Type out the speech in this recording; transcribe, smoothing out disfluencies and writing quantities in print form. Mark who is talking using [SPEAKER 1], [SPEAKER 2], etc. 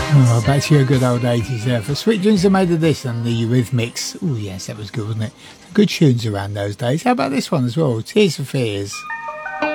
[SPEAKER 1] Oh, back to your good old 80s there. For Sweet Dreams Are Made of This and the Eurythmics. Oh, yes, that was good, wasn't it? Good tunes around those days. How about this one as well? Tears for Fears.